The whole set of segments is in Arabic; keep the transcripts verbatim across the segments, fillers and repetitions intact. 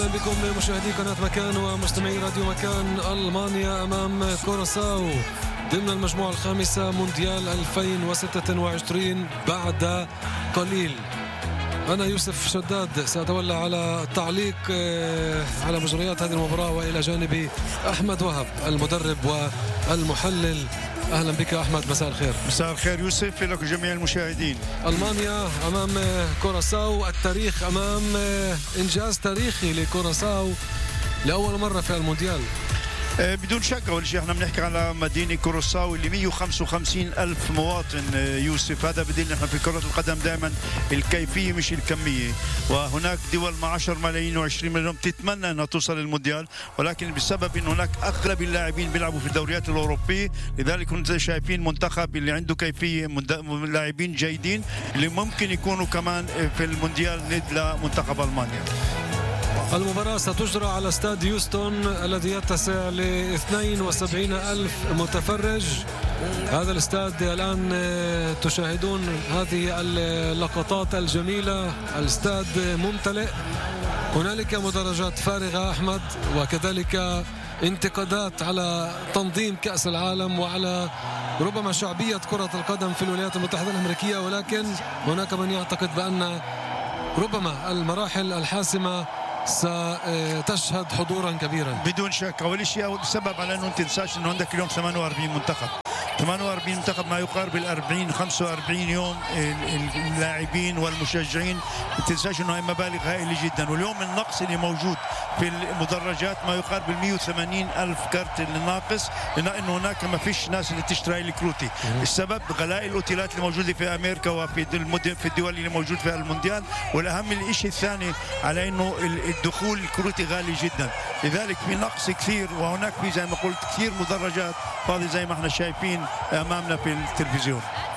أهلا بكم مشاهدي قناة مكان ومستمعي راديو مكان. ألمانيا أمام كوراساو ضمن المجموعة الخامسة مونديال ألفين وستة وعشرين بعد قليل. أنا يوسف شداد سأتولى على التعليق على مجريات هذه المباراة، وإلى جانبي أحمد وهب المدرب والمحلل. أهلا بك أحمد، مساء الخير. مساء الخير يوسف، لك جميع المشاهدين. ألمانيا أمام كوراساو، التاريخ أمام إنجاز تاريخي لكوراساو لأول مرة في المونديال. بدون شك أول شيء احنا بنحكي على مدينة كوراساو اللي مئة وخمسة وخمسين ألف مواطن يوسف. هذا بدل نحن في كرة القدم دائما الكيفية مش الكمية، وهناك دول مع عشرة ملايين وعشرين مليون تتمنى أنها توصل للمونديال، ولكن بسبب أن هناك أغلب اللاعبين بيلعبوا في الدوريات الأوروبية، لذلك كنت شايفين منتخب اللي عنده كيفية لاعبين جيدين اللي ممكن يكونوا كمان في المونديال ند لمنتخب ألمانيا. المباراة ستجرى على استاد يوستون الذي يتسع ل اثنين وسبعين ألف متفرج. هذا الاستاد الآن تشاهدون هذه اللقطات الجميلة، الاستاد ممتلئ، هنالك مدرجات فارغة أحمد، وكذلك انتقادات على تنظيم كأس العالم وعلى ربما شعبية كرة القدم في الولايات المتحدة الأمريكية، ولكن هناك من يعتقد بأن ربما المراحل الحاسمة ستشهد حضورا كبيرا. بدون شك. أول شيء السبب على أنه تنساش أنه عندك اليوم ثمانية وأربعين منتخب، ثمانية وأربعين منتخب، ما يقارب الأربعين خمسة وأربعين يوم اللاعبين والمشجعين. ما تنساش أنه هي مبالغ هائلة جدا، واليوم النقص اللي موجود في المدرجات ما يقارب ال مئة وثمانين ألف كارت اللي ناقص، لأنه هناك ما فيش ناس اللي تشتري الكروتي. السبب غلاء الأوتيلات اللي موجودة في أمريكا وفي المدن في الدول اللي موجود فيها المونديال، والأهم الشيء الثاني على أنه الدخول الكروتي غالي جدا، لذلك في نقص كثير، وهناك في زي ما قلت كثير مدرجات فاضية زي ما احنا شايفين أمامنا في التلفزيون.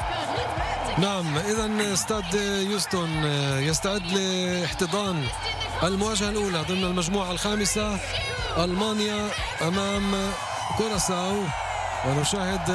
نعم، إذن استاد يوستون يستعد لاحتضان المواجهة الأولى ضمن المجموعة الخامسة، ألمانيا أمام كوراساو، ونشاهد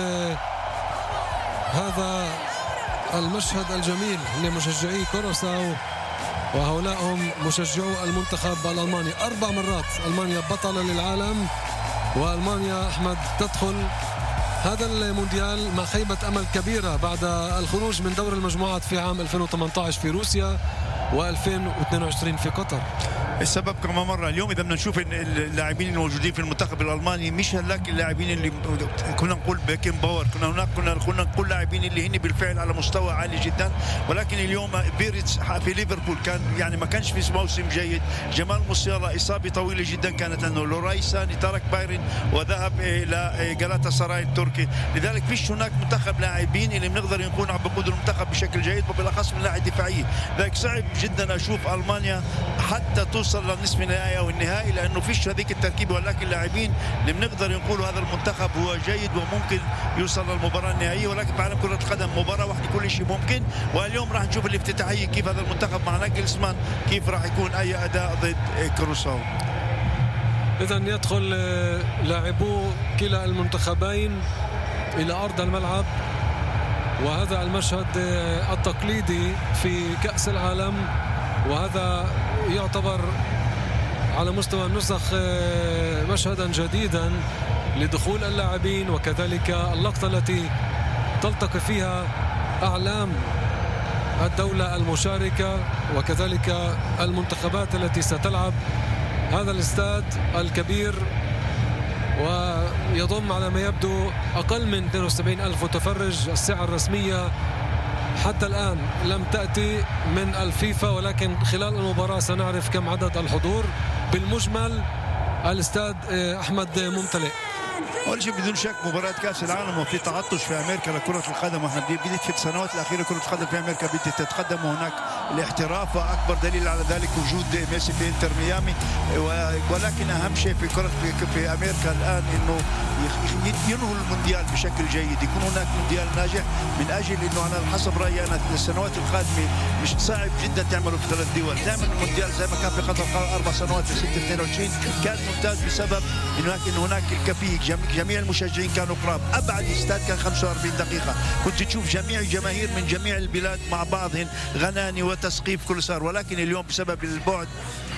هذا المشهد الجميل لمشجعي كوراساو، وهؤلاء هم مشجعو المنتخب الألماني. أربع مرات ألمانيا بطلة للعالم، وألمانيا أحمد تدخل هذا المونديال مع خيبة أمل كبيرة بعد الخروج من دور المجموعات في عام ألفين وثمانية عشر في روسيا وألفين واثنين وعشرين في قطر. السبب كما مرة اليوم إذا بدنا نشوف اللاعبين الموجودين في المنتخب الألماني مش هلاك اللاعبين اللي كنا نقول بيكن باور، كنا هناك كنا كنا نقول لاعبين اللي هن بالفعل على مستوى عالي جدا، ولكن اليوم فيرتس في ليفربول كان يعني ما كانش في موسم جيد. جمال موسيالا إصابة طويلة جدا كانت عنه. لوراي ساني ترك بايرن وذهب إلى جالاتا سراي التركي، لذلك فيش هناك منتخب لاعبين اللي بنقدر نكون عم بقودوا المنتخب بشكل جيد، وبالأخص من الناحية الدفاعية. لذلك صعب جدا أشوف ألمانيا حتى توصل للنصف النهائي او النهائي، لانه فيش هذيك التركيبه، ولكن اللاعبين اللي بنقدر نقول هذا المنتخب هو جيد وممكن يوصل للمباراه النهائيه. ولكن بعالم كره القدم مباراه واحده كل شيء ممكن، واليوم راح نشوف الافتتاحيه كيف هذا المنتخب مع ناجلسمان كيف راح يكون اي اداء ضد كوراساو. اذا يدخل لاعبو كلا المنتخبين الى ارض الملعب، وهذا المشهد التقليدي في كأس العالم، وهذا يعتبر على مستوى النسخ مشهدا جديدا لدخول اللاعبين، وكذلك اللقطة التي تلتقي فيها أعلام الدولة المشاركة وكذلك المنتخبات التي ستلعب. هذا الاستاد الكبير ويضم على ما يبدو أقل من اثنين وسبعين ألف متفرج. السعة الرسمية حتى الآن لم تأتي من الفيفا، ولكن خلال المباراة سنعرف كم عدد الحضور. بالمجمل الاستاد أحمد ممتلئ. أول شيء بدون شك مباراة كأس العالم وفي تعطش في أمريكا لكرة القدم، واحنا بديت في السنوات الأخيرة كرة القدم في أمريكا بدت تتقدم، وهناك الاحتراف، وأكبر دليل على ذلك وجود ميسي في انتر ميامي. ولكن أهم شيء في كرة في أمريكا الآن إنه ينهوا المونديال بشكل جيد، يكون هناك مونديال ناجح، من أجل إنه على حسب رأيي أنا السنوات القادمة مش صعب جدا تعملوا في ثلاث دول. دائما المونديال زي ما كان في قطر أربع سنوات في ستة اثنين وعشرين كان ممتاز بسبب إنه هناك الكفية، جميع المشجعين كانوا قراب. أبعد استاد كان خمسة وأربعين دقيقة، كنت تشوف جميع الجماهير من جميع البلاد مع بعضهم غناني وتسقيف كل صار. ولكن اليوم بسبب البعد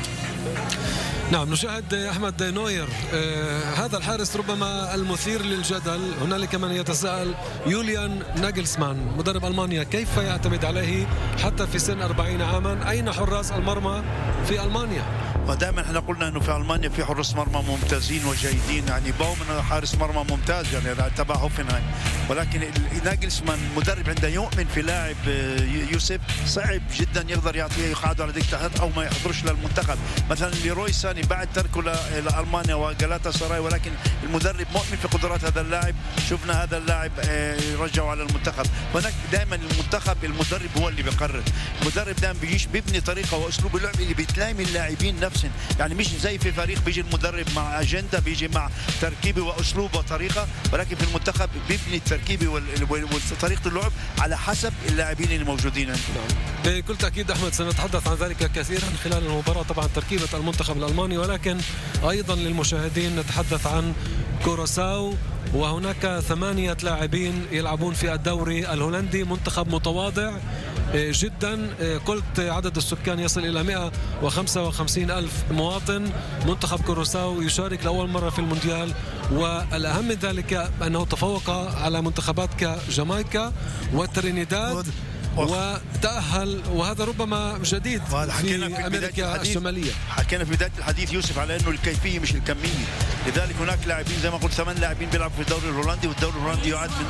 نعم نشاهد أحمد نوير. آه هذا الحارس ربما المثير للجدل. هنالك من يتساءل يوليان ناجلسمان مدرب ألمانيا كيف يعتمد عليه حتى في سن أربعين عاما؟ أين حراس المرمى في ألمانيا؟ ودائما احنا قلنا انه في المانيا في حراس مرمى ممتازين وجيدين، يعني باومن حارس مرمى ممتاز يعني تبع هوفنهايم، ولكن ناجلسمان مدرب عنده يؤمن في لاعب يوسف صعب جدا يقدر يعطيه يقعده على دكه او ما يحضرش للمنتخب. مثلا ليروي ساني بعد تركه لالمانيا وجالاتا سراي، ولكن المدرب مؤمن في قدرات هذا اللاعب. شفنا هذا اللاعب رجعه على المنتخب. هناك دائما المنتخب المدرب هو اللي بيقرر. المدرب دائما بيجيش بيبني طريقه واسلوب اللعب اللي بتلائم اللاعبين نفسهم، يعني مش زي في فريق بيجي المدرب مع اجنده، بيجي مع تركيبه واسلوب وطريقه، ولكن في المنتخب بيبني التركيبه وطريقه اللعب على حسب اللاعبين الموجودين عنده. بكل تاكيد احمد سنتحدث عن ذلك كثيرا خلال المباراه، طبعا تركيبه المنتخب الالماني، ولكن ايضا للمشاهدين نتحدث عن كوروساو، وهناك ثمانيه لاعبين يلعبون في الدوري الهولندي، منتخب متواضع جدا. قلت عدد السكان يصل إلى مئة وخمسة وخمسين ألف مواطن. منتخب كوروساو يشارك لأول مرة في المونديال، والأهم من ذلك أنه تفوق على منتخبات كجامايكا وترينيداد وتأهل، وهذا ربما جديد في أمريكا الشمالية. حكينا في بداية الحديث يوسف على أنه الكيفية مش الكمية، لذلك هناك لاعبين زي ما قلت ثمان لاعبين بيلعبوا في الدوري الهولندي، والدوري الهولندي يعد من